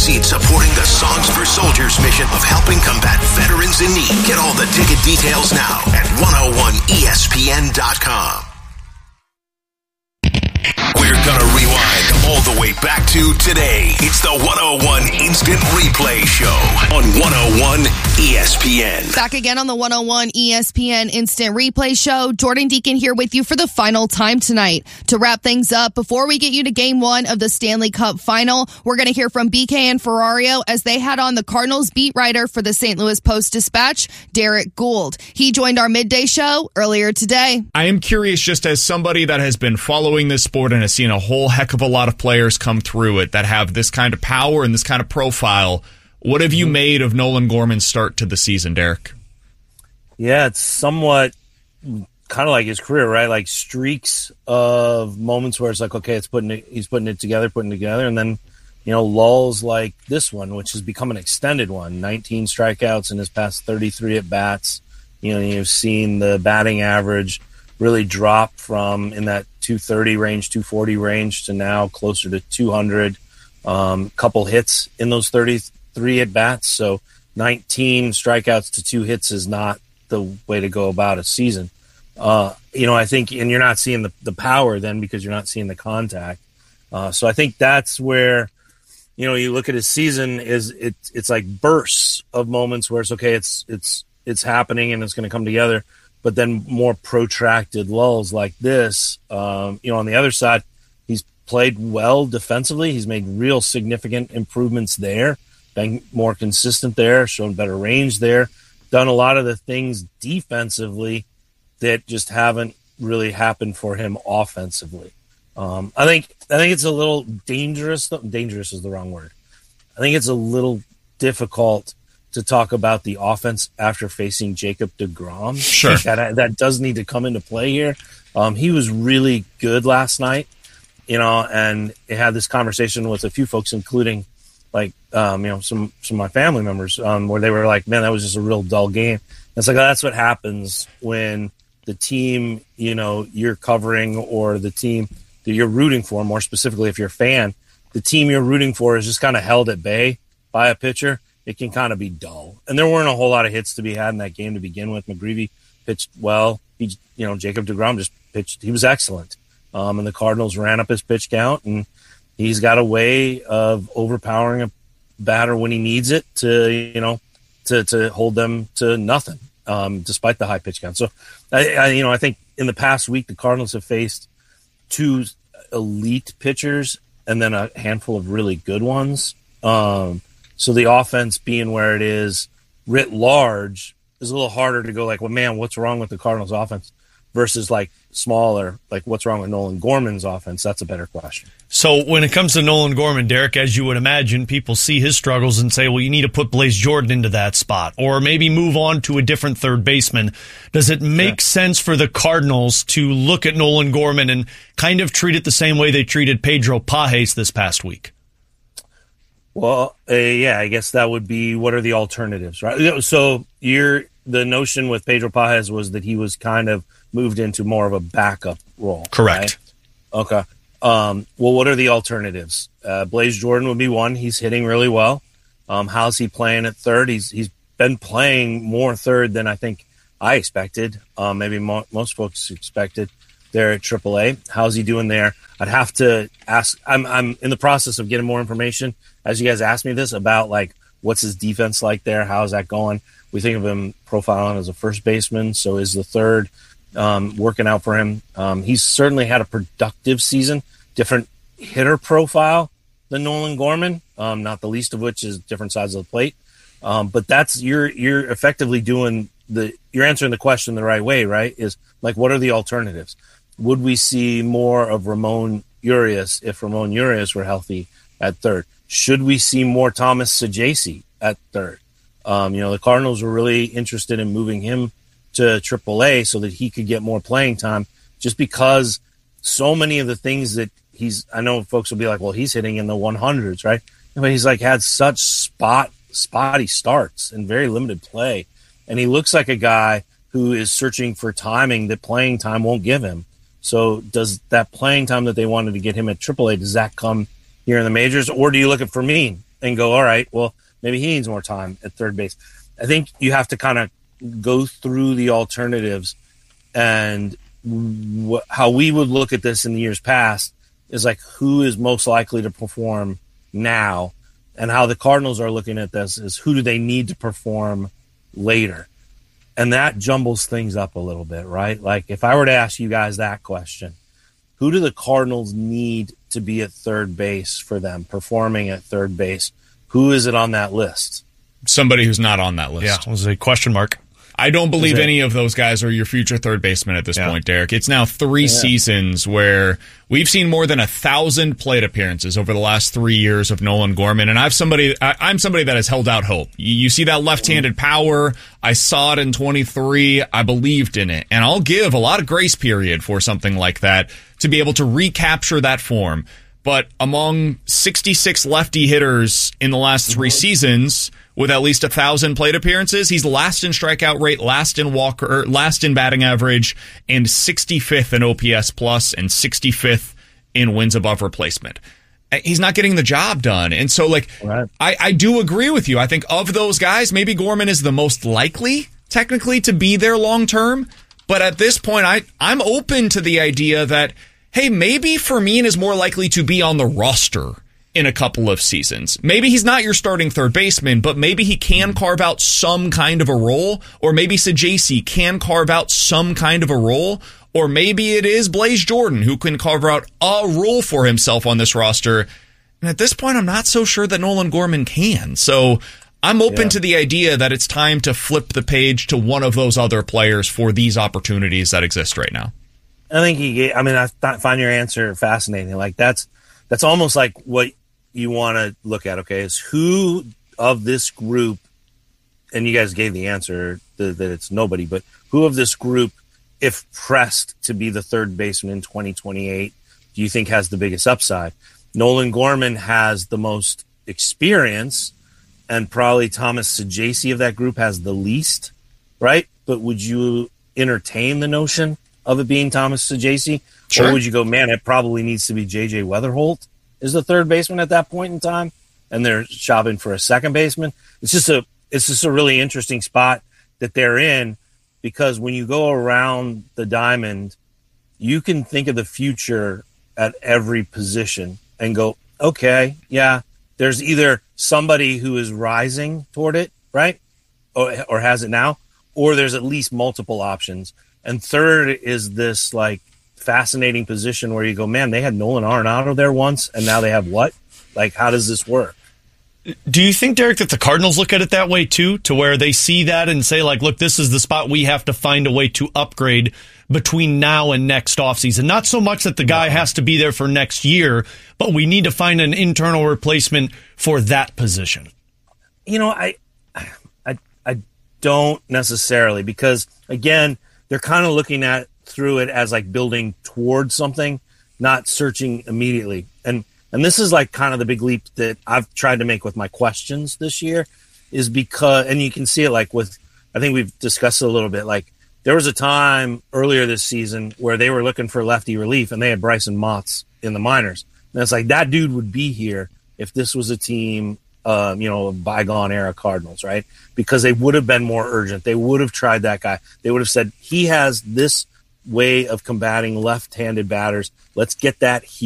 succeed supporting the Songs for Soldiers mission of helping combat veterans in need. Get all the ticket details now at 101ESPN.com. We're going to rewind all the way back to today. It's the 101 Instant Replay Show on 101 ESPN. Back again on the 101 ESPN Instant Replay Show. Jordan Deacon here with you for the final time tonight. To wrap things up, before we get you to Game 1 of the Stanley Cup Final, we're going to hear from BK and Ferrario as they had on the Cardinals beat writer for the St. Louis Post-Dispatch, Derek Gould. He joined our midday show earlier today. I am curious, just as somebody that has been following this sport and has seen a whole heck of a lot of players come through it that have this kind of power and this kind of profile, what have you made of Nolan Gorman's start to the season, Derek? Yeah, it's somewhat kind of like his career, right? Like streaks of moments where it's like, okay, he's putting it together, and then, lulls like this one, which has become an extended one. 19 strikeouts in his past 33 at bats. You've seen the batting average really drop from in that 230 range, 240 range to now closer to 200. Couple hits in those 33 at bats. So 19 strikeouts to 2 hits is not the way to go about a season. I think, and you're not seeing the power then because you're not seeing the contact. So I think that's where, you look at his season it's like bursts of moments where it's okay, it's happening and it's going to come together. But then more protracted lulls like this, on the other side, he's played well defensively. He's made real significant improvements there, been more consistent there, shown better range there, done a lot of the things defensively that just haven't really happened for him offensively. I think it's a little dangerous. Dangerous is the wrong word. I think it's a little difficult to talk about the offense after facing Jacob deGrom. Sure. That does need to come into play here. He was really good last night, and I had this conversation with a few folks, including some of my family members, where they were like, man, that was just a real dull game. And it's like, that's what happens when the team, you're covering or the team that you're rooting for, more specifically, if you're a fan, the team you're rooting for is just kind of held at bay by a pitcher. It can kind of be dull. And there weren't a whole lot of hits to be had in that game to begin with. McGreevy pitched well. Jacob deGrom just pitched. He was excellent. And the Cardinals ran up his pitch count, and he's got a way of overpowering a batter when he needs it to hold them to nothing, despite the high pitch count. So, I think in the past week, the Cardinals have faced 2 elite pitchers and then a handful of really good ones. So the offense being where it is writ large is a little harder to go like, well, man, what's wrong with the Cardinals offense versus like smaller, like what's wrong with Nolan Gorman's offense? That's a better question. So when it comes to Nolan Gorman, Derek, as you would imagine, people see his struggles and say, well, you need to put Blaze Jordan into that spot or maybe move on to a different third baseman. Does it make sense for the Cardinals to look at Nolan Gorman and kind of treat it the same way they treated Pedro Pages this past week? Well, I guess that would be what are the alternatives, right? So the notion with Pedro Pages was that he was kind of moved into more of a backup role. Correct. Right? Okay. Well, what are the alternatives? Blaze Jordan would be one. He's hitting really well. How's he playing at third? He's been playing more third than I think I expected. Maybe most folks expected there at AAA. How's he doing there? I'd have to ask. I'm in the process of getting more information as you guys asked me this about like what's his defense like there. How's that going? We think of him profiling as a first baseman. So is the third working out for him? He's certainly had a productive season. Different hitter profile than Nolan Gorman. Not the least of which is different sides of the plate. But that's you're effectively doing you're answering the question the right way, right? Is like, what are the alternatives? Would we see more of Ramon Urias if Ramon Urias were healthy at third? Should we see more Thomas Saggese at third? The Cardinals were really interested in moving him to AAA so that he could get more playing time, just because so many of the things that I know folks will be like, well, he's hitting in the 100s, right? But he's like had such spotty starts and very limited play. And he looks like a guy who is searching for timing that playing time won't give him. So does that playing time that they wanted to get him at AAA, does that come here in the majors? Or do you look at Fermin and go, all right, well, maybe he needs more time at third base. I think you have to kind of go through the alternatives, and how we would look at this in the years past is like who is most likely to perform now, and how the Cardinals are looking at this is who do they need to perform later. And that jumbles things up a little bit, right? Like if I were to ask you guys that question, who do the Cardinals need to be at third base for them, performing at third base? Who is it on that list? Somebody who's not on that list. Yeah, it was a question mark. I don't believe any of those guys are your future third baseman at this point, Derek. It's now 3 seasons where we've seen more than 1,000 plate appearances over the last 3 years of Nolan Gorman, and I'm somebody that has held out hope. You see that left-handed power. I saw it in 23. I believed in it, and I'll give a lot of grace period for something like that to be able to recapture that form. But among 66 lefty hitters in the last 3 seasons with at least 1,000 plate appearances, he's last in strikeout rate, last in batting average, and 65th in OPS plus and 65th in wins above replacement. He's not getting the job done. And so, I do agree with you. I think of those guys, maybe Gorman is the most likely, technically, to be there long term. But at this point, I'm open to the idea that, hey, maybe Fermin is more likely to be on the roster in a couple of seasons. Maybe he's not your starting third baseman, but maybe he can carve out some kind of a role, or maybe Saggese can carve out some kind of a role, or maybe it is Blaze Jordan who can carve out a role for himself on this roster. And at this point, I'm not so sure that Nolan Gorman can. So I'm open to the idea that it's time to flip the page to one of those other players for these opportunities that exist right now. I think I find your answer fascinating. Like that's almost like what you want to look at. Okay, is who of this group, and you guys gave the answer that it's nobody, but who of this group, if pressed to be the third baseman in 2028, do you think has the biggest upside? Nolan Gorman has the most experience, and probably Thomas Saggese of that group has the least, right? But would you entertain the notion of it being Thomas Saggese? Sure. Or would you go, man, it probably needs to be J.J. Weatherholt is the third baseman at that point in time, and they're shopping for a second baseman? It's just a really interesting spot that they're in, because when you go around the diamond, you can think of the future at every position and go, okay, yeah, there's either somebody who is rising toward it, right, or has it now, or there's at least multiple options. And third is this like fascinating position where you go, man, they had Nolan Arenado there once, and now they have what? Like, how does this work? Do you think, Derek, that the Cardinals look at it that way too, to where they see that and say, like, look, this is the spot we have to find a way to upgrade between now and next offseason? Not so much that the guy has to be there for next year, but we need to find an internal replacement for that position. You know, I don't necessarily, because again, they're kind of looking at through it as like building towards something, not searching immediately. And this is like kind of the big leap that I've tried to make with my questions this year, is because, and you can see it like with, I think we've discussed it a little bit, like there was a time earlier this season where they were looking for lefty relief and they had Bryson Motts in the minors. And it's like that dude would be here if this was a team, bygone era Cardinals, right? Because they would have been more urgent. They would have tried that guy. They would have said, he has this way of combating left-handed batters. Let's get that here.